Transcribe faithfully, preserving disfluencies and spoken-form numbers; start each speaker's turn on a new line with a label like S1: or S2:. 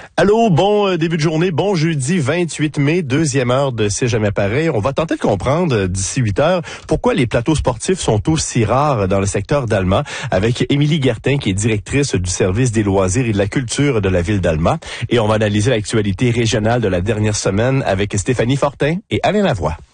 S1: Allô, bon euh, début de journée, bon jeudi vingt-huit mai, deuxième heure de C'est jamais pareil. On va tenter de comprendre euh, d'ici huit heures pourquoi les plateaux sportifs sont aussi rares dans le secteur d'Alma avec Émilie Guertin qui est directrice du service des loisirs et de la culture de la ville d'Alma. Et on va analyser l'actualité régionale de la dernière semaine avec Stéphanie Fortin et Alain Lavoie.